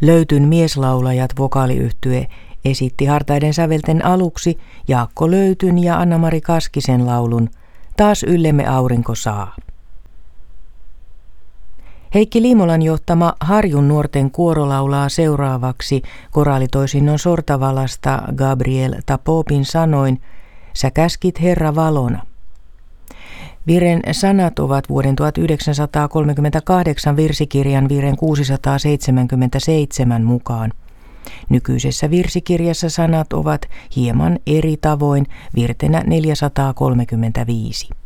Löytyn mieslaulajat vokaaliyhtye esitti hartaiden sävelten aluksi Jaakko Löytyn ja Anna-Mari Kaskisen laulun Taas yllemme aurinko saa. Heikki Liimolan johtama Harjun nuorten kuoro laulaa seuraavaksi koraalitoisinnon Sortavalasta Gabriel Tapopin sanoin Sä käskit Herra valona. Viren sanat ovat vuoden 1938 virsikirjan viren 677 mukaan. Nykyisessä virsikirjassa sanat ovat hieman eri tavoin virtenä 435.